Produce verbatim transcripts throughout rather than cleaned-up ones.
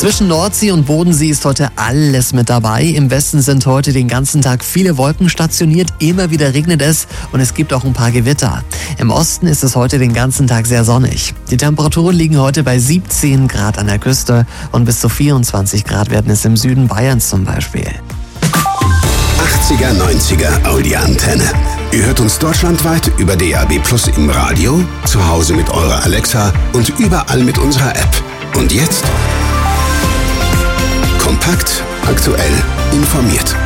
Zwischen Nordsee und Bodensee ist heute alles mit dabei. Im Westen sind heute den ganzen Tag viele Wolken stationiert. Immer wieder regnet es und es gibt auch ein paar Gewitter. Im Osten ist es heute den ganzen Tag sehr sonnig. Die Temperaturen liegen heute bei siebzehn Grad an der Küste und bis zu vierundzwanzig Grad werden es im Süden Bayerns zum Beispiel. achtziger, neunziger Audi-Antenne. Ihr hört uns deutschlandweit über D A B Plus im Radio, zu Hause mit eurer Alexa und überall mit unserer App. Und jetzt kompakt, aktuell, informiert.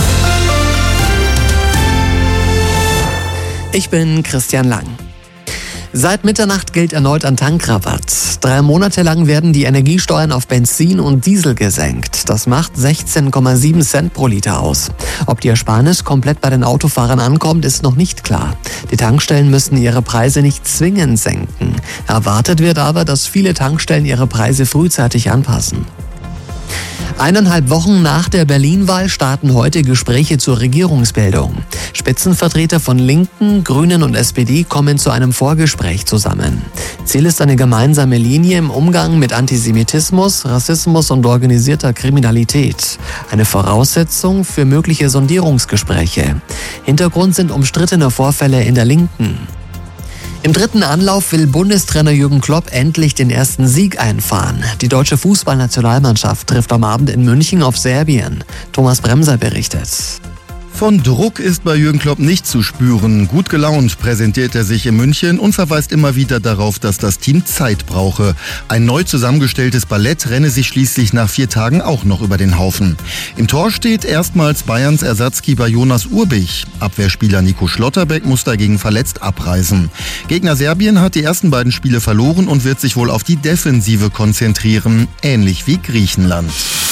Ich bin Christian Lang. Seit Mitternacht gilt erneut ein Tankrabatt. Drei Monate lang werden die Energiesteuern auf Benzin und Diesel gesenkt. Das macht sechzehn Komma sieben Cent pro Liter aus. Ob die Ersparnis komplett bei den Autofahrern ankommt, ist noch nicht klar. Die Tankstellen müssen ihre Preise nicht zwingend senken. Erwartet wird aber, dass viele Tankstellen ihre Preise frühzeitig anpassen. Eineinhalb Wochen nach der Berlin-Wahl starten heute Gespräche zur Regierungsbildung. Spitzenvertreter von Linken, Grünen und S P D kommen zu einem Vorgespräch zusammen. Ziel ist eine gemeinsame Linie im Umgang mit Antisemitismus, Rassismus und organisierter Kriminalität. Eine Voraussetzung für mögliche Sondierungsgespräche. Hintergrund sind umstrittene Vorfälle in der Linken. Im dritten Anlauf will Bundestrainer Jürgen Klopp endlich den ersten Sieg einfahren. Die deutsche Fußballnationalmannschaft trifft am Abend in München auf Serbien. Thomas Bremser berichtet. Von Druck ist bei Jürgen Klopp nicht zu spüren. Gut gelaunt präsentiert er sich in München und verweist immer wieder darauf, dass das Team Zeit brauche. Ein neu zusammengestelltes Ballett renne sich schließlich nach vier Tagen auch noch über den Haufen. Im Tor steht erstmals Bayerns Ersatzkeeper Jonas Urbich. Abwehrspieler Nico Schlotterbeck muss dagegen verletzt abreisen. Gegner Serbien hat die ersten beiden Spiele verloren und wird sich wohl auf die Defensive konzentrieren, ähnlich wie Griechenland.